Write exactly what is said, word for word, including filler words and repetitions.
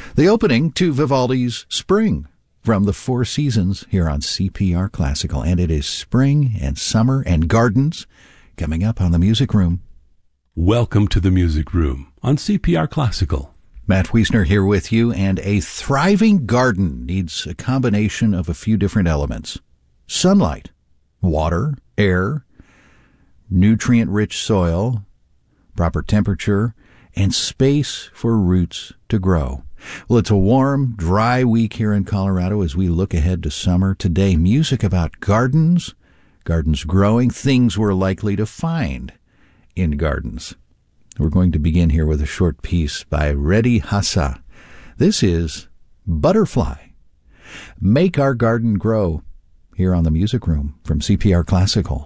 The opening to Vivaldi's Spring from the Four Seasons here on C P R Classical. And it is spring and summer and gardens coming up on the Music Room. Welcome to the Music Room on C P R Classical. Matt Wiesner here with you, and a thriving garden needs a combination of a few different elements. Sunlight, water, air, nutrient-rich soil, proper temperature, and space for roots to grow. Well, it's a warm, dry week here in Colorado as we look ahead to summer. Today, music about gardens, gardens growing, things we're likely to find in gardens. We're going to begin here with a short piece by Reddy Hassa. This is Butterfly. Make Our Garden Grow, here on the Music Room from C P R Classical.